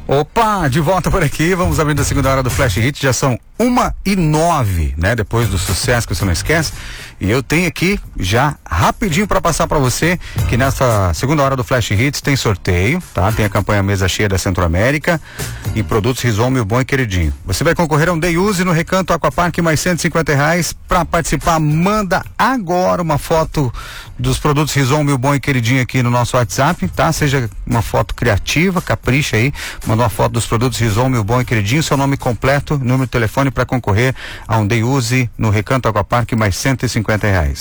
Opa, de volta por aqui, vamos abrindo a segunda hora do Flash Hits, já são 1h09, né? Depois do sucesso que você não esquece. E eu tenho aqui já rapidinho para passar para você que nessa segunda hora do Flash Hits tem sorteio, tá? Tem a campanha Mesa Cheia da Centro-América e produtos Rizoma, o Bom e Queridinho. Você vai concorrer a um Day Use no Recanto Aquapark, mais R$150. Para participar, manda agora uma foto dos produtos Rizoma, o Bom e Queridinho aqui no nosso WhatsApp, tá? Seja uma foto criativa, capricha aí, manda uma foto dos produtos Rizoma, o Bom e Queridinho, seu nome completo, número de telefone para concorrer a um Day Use no Recanto Aquapark, mais R$150.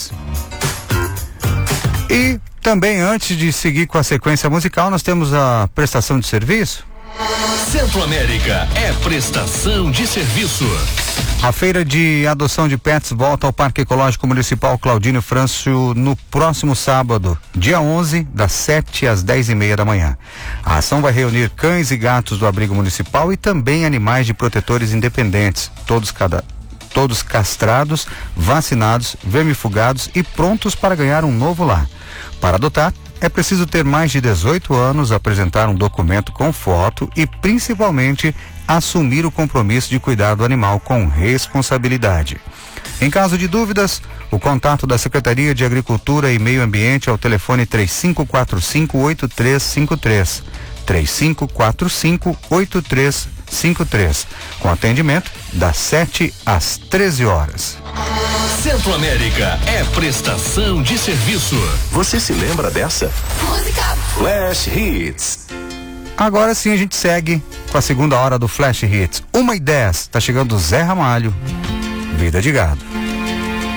E também, antes de seguir com a sequência musical, nós temos a prestação de serviço. Centro-América é prestação de serviço. A feira de adoção de pets volta ao Parque Ecológico Municipal Claudino Frâncio no próximo sábado, dia 11, das 7 às 10:30 da manhã. A ação vai reunir cães e gatos do abrigo municipal e também animais de protetores independentes, todos castrados, vacinados, vermifugados e prontos para ganhar um novo lar. Para adotar, é preciso ter mais de 18 anos, apresentar um documento com foto e, principalmente, assumir o compromisso de cuidar do animal com responsabilidade. Em caso de dúvidas, o contato da Secretaria de Agricultura e Meio Ambiente é o telefone 3545-8353. 3545-8353, com atendimento das 7 às 13 horas. Centro-América é prestação de serviço. Você se lembra dessa? Música Flash Hits. Agora sim a gente segue com a segunda hora do Flash Hits. 1h10, tá chegando o Zé Ramalho, Vida de Gado.